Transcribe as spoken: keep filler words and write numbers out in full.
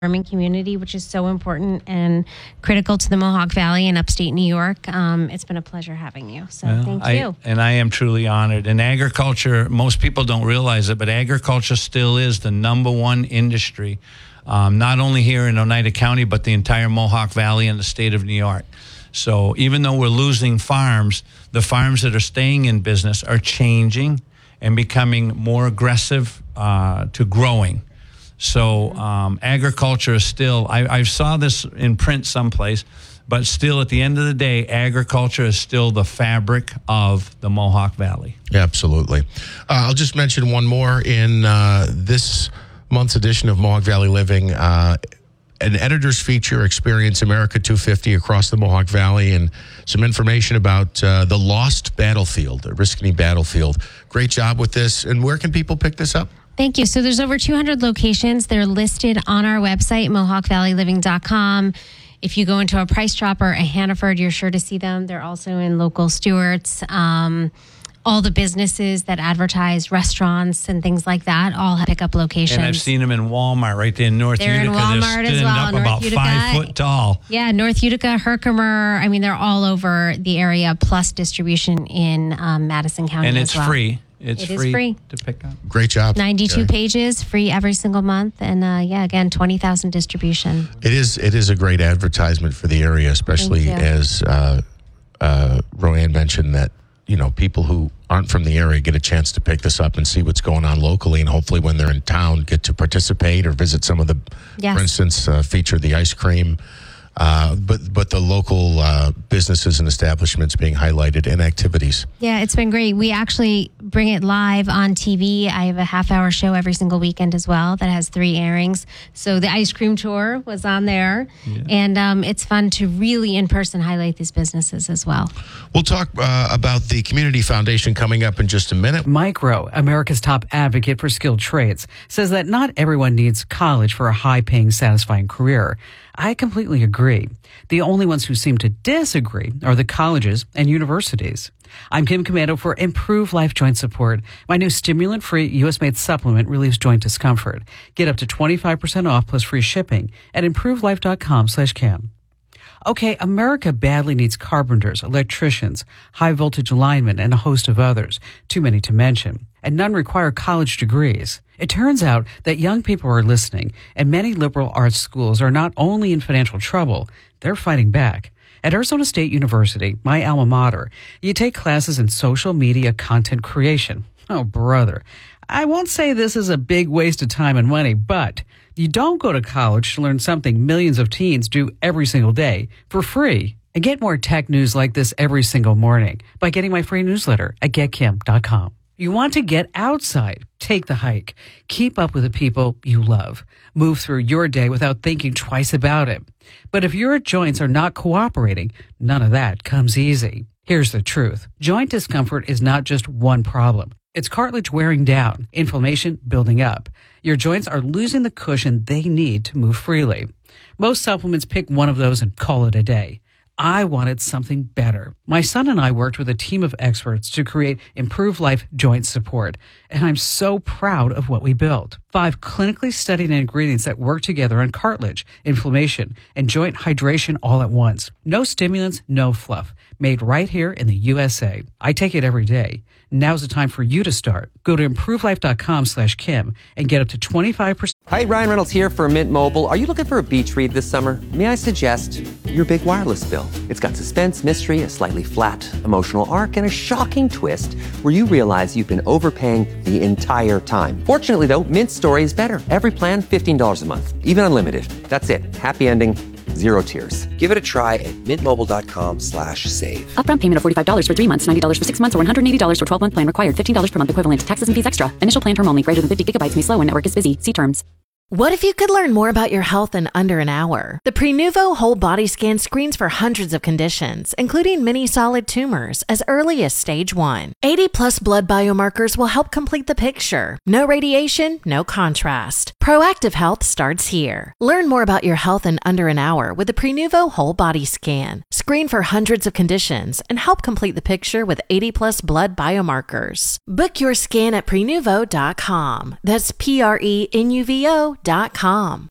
farming community, which is so important and critical to the Mohawk Valley and upstate New York. Um, it's been a pleasure having you. So well, thank I, you. And I am truly honored. And agriculture, most people don't realize it, but agriculture still is the number one industry, um, not only here in Oneida County, but the entire Mohawk Valley and the state of New York. So even though we're losing farms, the farms that are staying in business are changing and becoming more aggressive uh, to growing. So um, agriculture is still, I, I saw this in print someplace, but still at the end of the day, agriculture is still the fabric of the Mohawk Valley. Yeah, absolutely. Uh, I'll just mention one more in uh, this month's edition of Mohawk Valley Living. Uh, an editor's feature, Experience America two fifty across the Mohawk Valley, and some information about uh, the Lost Battlefield, the Oriskany Battlefield. Great job with this. And where can people pick this up? Thank you. So there's over two hundred locations. They're listed on our website, mohawk valley living dot com. If you go into a Price Chopper, a Hannaford, you're sure to see them. They're also in local Stewarts. Um, all the businesses that advertise, restaurants and things like that, all have pickup locations. And I've seen them in Walmart right there in North they're Utica. In Walmart they're as stood well, up North about Utica. five foot tall. Yeah, North Utica, Herkimer. I mean, they're all over the area, plus distribution in um, Madison County And as it's well. free. It's It is free, free. to pick up. Great job. ninety-two Gary. pages, free every single month. And uh, yeah, again, twenty thousand distribution. It is it is a great advertisement for the area, especially Thank you. as uh, uh, Roanne mentioned that, you know, people who aren't from the area get a chance to pick this up and see what's going on locally, and hopefully when they're in town get to participate or visit some of the, Yes. for instance, uh, feature the ice cream. Uh, but but the local uh, businesses and establishments being highlighted and activities. Yeah, it's been great. We actually bring it live on T V. I have a half hour show every single weekend as well that has three airings. So the ice cream tour was on there. Yeah. And um, it's fun to really in person highlight these businesses as well. We'll talk uh, about the Community Foundation coming up in just a minute. Mike Rowe, America's top advocate for skilled trades, says that not everyone needs college for a high-paying, satisfying career. I completely agree. The only ones who seem to disagree are the colleges and universities. I'm Kim Commando for Improve Life Joint Support. My new stimulant-free U S-made supplement relieves joint discomfort. Get up to twenty-five percent off plus free shipping at improvelife.com slash Kim. Okay, America badly needs carpenters, electricians, high-voltage linemen, and a host of others, too many to mention, and none require college degrees. It turns out that young people are listening, and many liberal arts schools are not only in financial trouble, they're fighting back. At Arizona State University, my alma mater, you take classes in social media content creation. Oh, brother. I won't say this is a big waste of time and money, but you don't go to college to learn something millions of teens do every single day for free. And get more tech news like this every single morning by getting my free newsletter at get kim dot com. You want to get outside, take the hike, keep up with the people you love, move through your day without thinking twice about it. But if your joints are not cooperating, none of that comes easy. Here's the truth. Joint discomfort is not just one problem. It's cartilage wearing down, inflammation building up. Your joints are losing the cushion they need to move freely. Most supplements pick one of those and call it a day. I wanted something better. My son and I worked with a team of experts to create Improve Life Joint Support, and I'm so proud of what we built. Five clinically studied ingredients that work together on cartilage, inflammation, and joint hydration all at once. No stimulants, no fluff. Made right here in the U S A. I take it every day. Now's the time for you to start. Go to improvelife.com slash Kim and get up to twenty-five percent. Hi, Ryan Reynolds here for Mint Mobile. Are you looking for a beach read this summer? May I suggest your big wireless bill? It's got suspense, mystery, a slightly flat emotional arc, and a shocking twist where you realize you've been overpaying the entire time. Fortunately, though, Mint's story is better. Every plan, fifteen dollars a month, even unlimited. That's it. Happy ending. Zero tears. Give it a try at mintmobile.com slash save. Upfront payment of forty-five dollars for three months, ninety dollars for six months, or one hundred eighty dollars for twelve-month plan required. fifteen dollars per month equivalent. Taxes and fees extra. Initial plan term only. Greater than fifty gigabytes may slow when network is busy. See terms. What if you could learn more about your health in under an hour? The Prenuvo Whole Body Scan screens for hundreds of conditions, including many solid tumors, as early as stage one. eighty plus blood biomarkers will help complete the picture. No radiation, no contrast. Proactive health starts here. Learn more about your health in under an hour with the Prenuvo Whole Body Scan. Screen for hundreds of conditions and help complete the picture with eighty plus blood biomarkers. Book your scan at prenuvo dot com. That's P R E N U V O dot com.